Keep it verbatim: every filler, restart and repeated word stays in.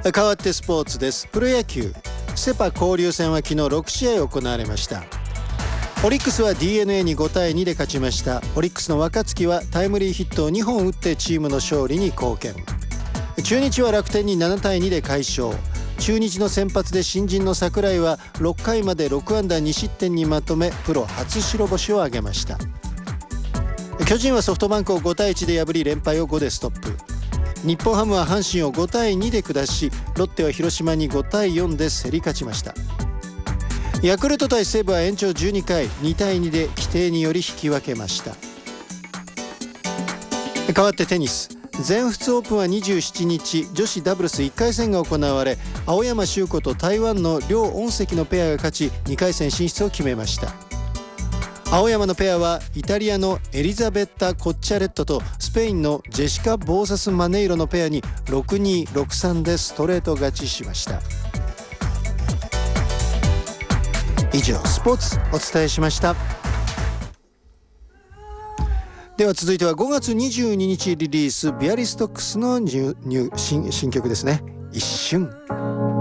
変わってスポーツです。プロ野球セパ交流戦は昨日ろくしあい行われました。オリックスは ディーエヌエー にごたいにで勝ちました。オリックスの若月はタイムリーヒットをにほん打ってチームの勝利に貢献。中日は楽天にななたいにで快勝。中日の先発で新人の櫻井はろっかいまでろくあんだにしってんにまとめプロ初白星を挙げました。巨人はソフトバンクをごたいいちで破り連敗をごでストップ。日本ハムは阪神をごたいにで下し、ロッテは広島にごたいよんで競り勝ちました。ヤクルト対西武は延長じゅうにかいにたいにで規定により引き分けました。変わってテニス、全仏オープンはにじゅうしちにち女子ダブルスいっかいせんが行われ、青山修子と台湾の梁恩石のペアが勝ちにかいせん進出を決めました。青山のペアはイタリアのエリザベッタ・コッチャレットとスペインのジェシカ・ボーサス・マネイロのペアにろくたいに、ろくたいさんでストレート勝ちしました。以上スポーツお伝えしました。では続いてはごがつにじゅうににちリリースビアリストックスのニュニュ 新, 新曲ですね。一瞬。